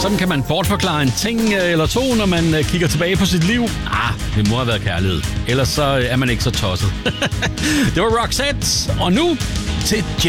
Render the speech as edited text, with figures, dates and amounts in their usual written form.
Sådan kan man bortforklare en ting eller to, når man kigger tilbage på sit liv. Det må have været kærlighed. Ellers så er man ikke så tosset. Det var Roxette, og nu til